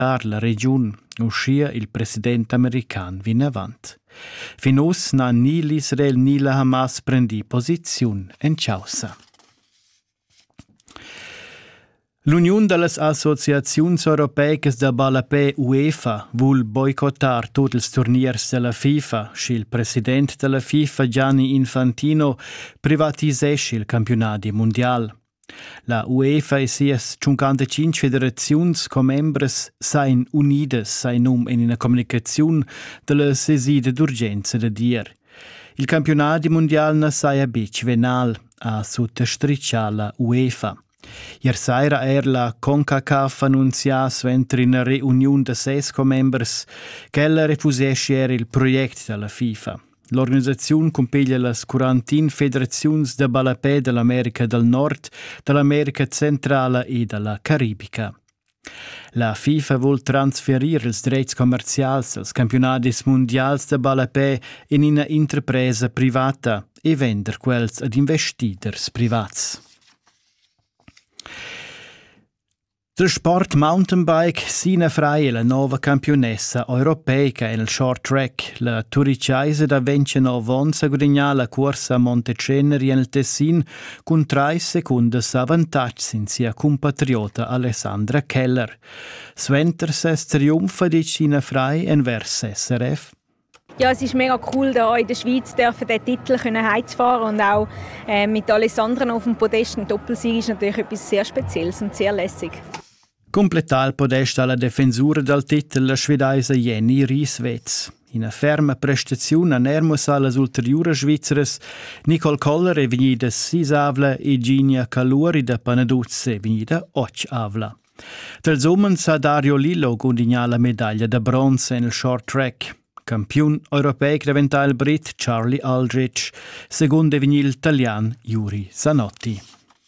ar la regiun, uscia il president american vinavant. Finus na ni l'Israel ni la Hamas prendi posiziun en Chausa. L'Uniun dallas Associaziuns Europeicas da Balapè UEFA vul boicottar tutti ils turniers della FIFA, schi il president della FIFA Gianni Infantino privatisesce il campionati mondial. La UEFA e sias 55 federaziuns comembres sain unidas sain in una comunicaziun della sesida d'urgenza da dir. Il campionati mondial na saia bic venal a sottostriccia la UEFA. Ier saira la CONCACAF annunzias ventri una reuniun de 6 comembers che ella refusesce il proiect della FIFA. L'organizzazione compiglia las 40 federaziuns de balapè dell'America del Nord, dell'America centrale e della Caribica. La FIFA vuol transferire ils drets commercials dels campionatis mondials de balapè in una intrapresa privata e vender quels ad investiders privats. Del sport mountainbike Sina Frei è la nuova campionessa europeica nel short track. La turiciaise da 29 anni ha guadagnato la corsa a Monteceneri nel Tessin con 3 secondi avantaggio in sia compatriota Alessandra Keller. Sventers triumpha di Sina Frei envers SRF. Ja, es ist mega cool, da in der Schweiz diesen Titel heimzufahren und auch mit Alessandra auf dem Podest. Ein Doppelsieg ist natürlich etwas sehr Spezielles und sehr lässig. Completà il podest alla defensura del titel la svedesa Jenny Rieswetz. In una ferma prestazione a Nermos alle ulteriori svizzeres, Nicole Koller è venuta 6 avla e Ginia Caluri da Panaduzze è venuta 8 avla. Dels uomens ha Dario Lillo guadagnato la medaglia da bronzo nel short track. Campion europeic diventa il Brit Charlie Aldrich, secondo è venuto l'italiano Yuri Zanotti.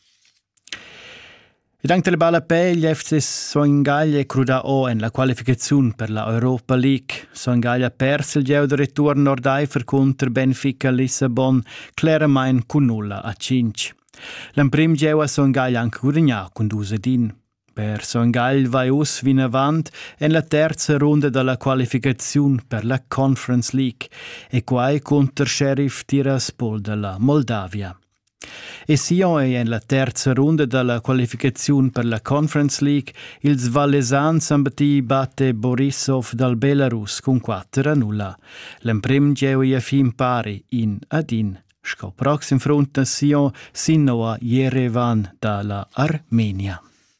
E anche le balapè, gli FC Soingaglia cruda o en la qualificazione per la Europa League. Soingaglia perse il geo di ritorno Nordeifer contro Benfica Lissabon, Claramain con 0-5. L'imprim geo a Soingaglia anche guadagnato con 2-1. Per Soingaglia vai us vinavant en la terza ronda della qualificazione per la Conference League e quai contro Sheriff Tiraspol della Moldavia. E Sion è in la terza ronda della qualificazione per la Conference League, il Svallesan Sambati batte Borisov dal Belarus con 4-0. L'emprim geu fin pari in adin. Sco proxim front a Sion sino a Yerevan dalla Armenia.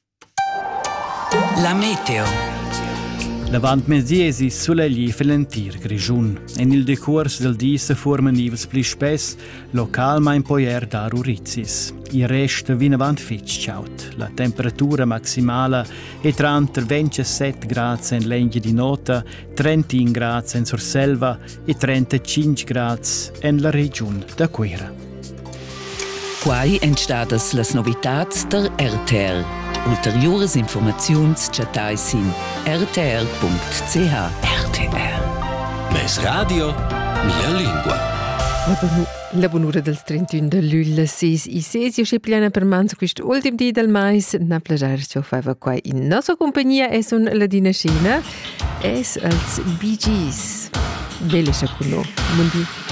La meteo. Davant mesiesi solegli felentir grigiun. En il decurs del dì se forman nivels pli spess, local ma in poier dar urizis. Il rest vinavant fitch ciaut. La temperatura maximala è tra 27 gradi in Lenghia di Nota, 31 gradi in Surselva e 35 gradi in la regione da Quera. Quai entstadas las novitats der RTR. Ulteriores informaziuns chatais in rtr.ch. RTR. Mes radio, mia lingua. La bonura del 31 de luglio 6 i 6 io scepliana per manzo questo ultimo dì del mais na plagiare ciò fava qua in nostra compagnia es un ladina scena es als Bee Gees. Belle sciacuno. Buon dì.